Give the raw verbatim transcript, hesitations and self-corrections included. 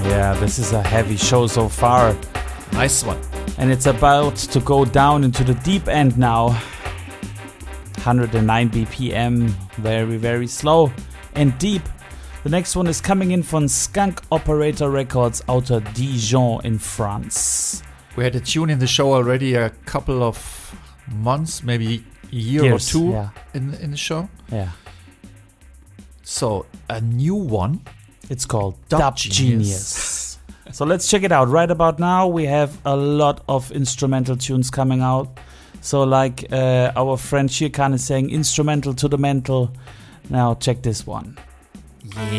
Yeah, this is a heavy show so far. Nice one. And it's about to go down into the deep end now. one hundred nine B P M. Very, very slow and deep. The next one is coming in from Skunk Operator Records out of Dijon in France. We had a tune in the show already a couple of months, maybe a year Years, or two yeah. in, in the show. Yeah. So, a new one. It's called Dub Dub Genius. Genius. So let's check it out. Right about now, we have a lot of instrumental tunes coming out. So like uh, our friend Shirkan is saying, instrumental to the mental. Now check this one. Yeah.